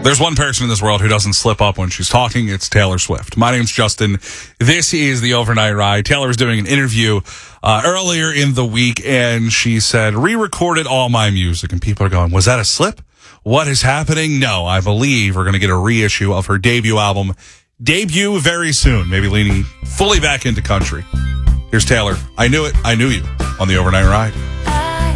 There's one person in this world who doesn't slip up when she's talking. It's Taylor Swift. My name's Justin. This is the Overnight Ride. Taylor was doing an interview earlier in the week, and she said, re-recorded all my music. And people are going, was that a slip? What is happening? No, I believe we're going to get a reissue of her debut album. Debut very soon, maybe leaning fully back into country. Here's Taylor. I Knew It, I Knew You on the Overnight Ride.